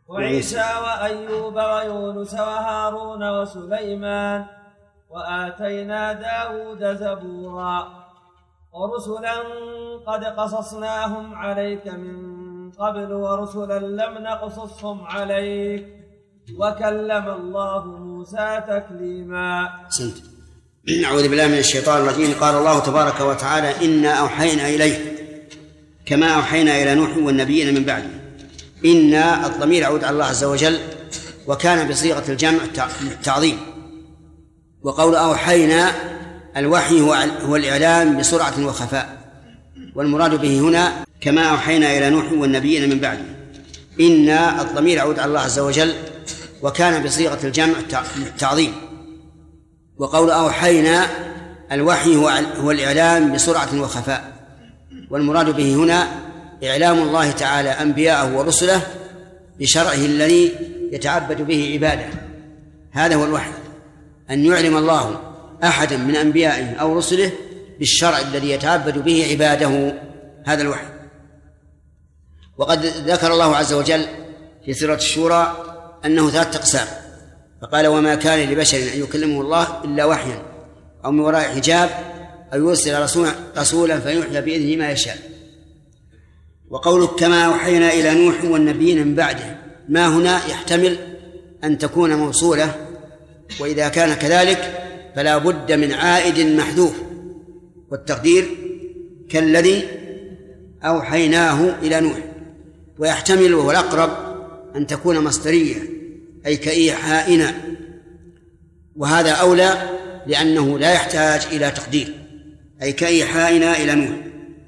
وعيسى وأيوب ويونس وهارون وسليمان وآتينا داود زبورا ورسلا قد قصصناهم عليك من قبل ورسلا لم نقصصهم عليك وكلم الله موسى تكليما. أعوذ بالله من الشيطان الرجيم. قال الله تبارك وتعالى: إنا أوحينا إليك كما أوحينا إلى نوح والنبيين من بعده. إنا الضمير يعود على الله عز وجل، وكان بصيغة الجمع التعظيم. وقول أوحينا الوحي هو الإعلام بسرعة وخفاء، والمراد به هنا كما أوحينا إلى نوح والنبيين من بعده. إنا الضمير يعود على الله عز وجل، وكان بصيغة الجمع التعظيم. وقول أوحينا الوحي هو الإعلام بسرعة وخفاء، والمراد به هنا إعلام الله تعالى أنبياءه ورسله بشرعه الذي يتعبد به عباده. هذا هو الوحي، أن يعلم الله أحدا من أنبيائه أو رسله بالشرع الذي يتعبد به عباده، هذا الوحي. وقد ذكر الله عز وجل في سورة الشورى أنه 3 أقسام، فقال: وما كان لبشر أن يكلمه الله إلا وحيا أو من وراء حجاب أو يرسل رسولا فيوحي بإذنه ما يشاء. وقوله كما أوحينا إلى نوح والنبيين من بعده، ما هنا يحتمل أن تكون موصولة، وإذا كان كذلك فلا بد من عائد محذوف، والتقدير كالذي أوحيناه إلى نوح. ويحتمل وهو الأقرب أن تكون مصدرية، أي كإيحائنا، وهذا أولى لأنه لا يحتاج إلى تقدير، أي كإيحائنا إلى نوح.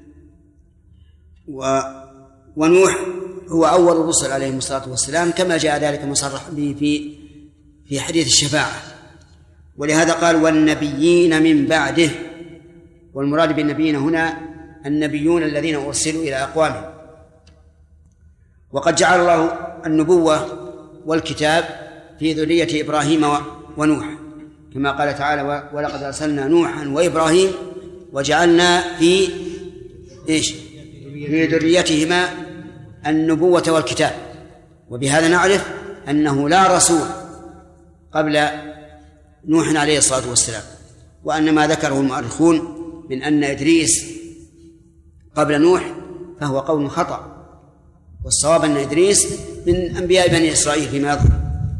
ونوح هو أول الرسل عليهم الصلاة والسلام، كما جاء ذلك مصرح به في حديث الشفاعة. ولهذا قال: والنبيين من بعده. والمراد بالنبيين هنا النبيون الذين أرسلوا إلى أقوامهم. وقد جعل الله النبوة والكتاب في ذرية إبراهيم ونوح، كما قال تعالى: ولقد أرسلنا نوحا وإبراهيم وجعلنا في ذريتهما النبوة والكتاب. وبهذا نعرف أنه لا رسول قبل نوح عليه الصلاة والسلام، وأن ما ذكره المؤرخون من أن إدريس قبل نوح فهو قول خطأ، والصواب أن إدريس من أنبياء بني إسرائيل فيما يظهر.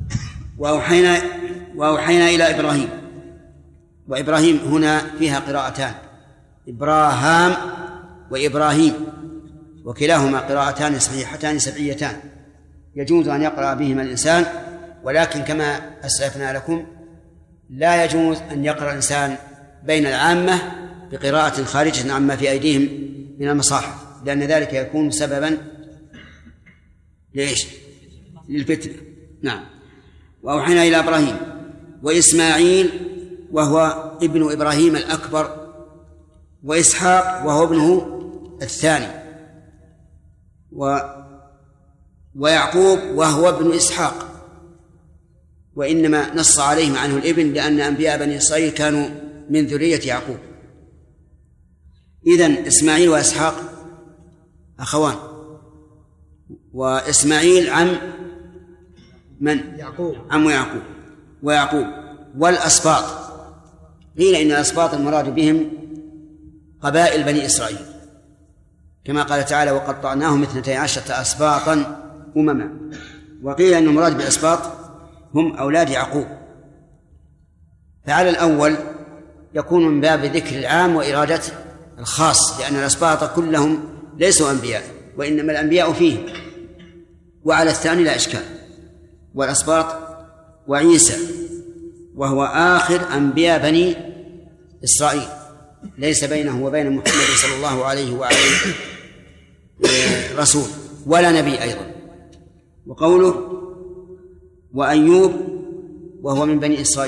وأوحينا إلى إبراهيم. وإبراهيم هنا فيها قراءتان: إبراهام وإبراهيم، وكلاهما قراءتان صحيحتان سبعيتان يجوز أن يقرأ بهما الإنسان، ولكن كما أسلفنا لكم لا يجوز أن يقرأ الإنسان بين العامة بقراءة خارجة عما في أيديهم من المصاحف، لأن ذلك يكون سببا للفتنة. نعم. وأوحينا إلى إبراهيم وإسماعيل وهو ابن إبراهيم الأكبر، وإسحاق وهو ابنه الثاني، ويعقوب وهو ابن إسحاق، وإنما نص عليهم عنه الابن لأن أنبياء بني إسرائيل كانوا من ذرية يعقوب. إذن إسماعيل وإسحاق أخوان، وإسماعيل عم من؟ عم يعقوب. ويعقوب والأسباط، قيل إن الأسباط المراد بهم قبائل بني إسرائيل، كما قال تعالى: وقطعناهم 12 أسباطا أمما. وقيل أن المراد بالأسباط هم أولاد يعقوب. فعلى الأول يكون من باب ذكر العام وإرادة الخاص، لأن الأسباط كلهم ليسوا أنبياء، وإنما الأنبياء فيهم. وعلى الثاني لا إشكال. والأسباط وعيسى وهو آخر أنبياء بني إسرائيل، ليس بينه وبين محمد صلى الله عليه وعليه رسول ولا نبي أيضا. وقوله: وأيوب وهو من بني إسرائيل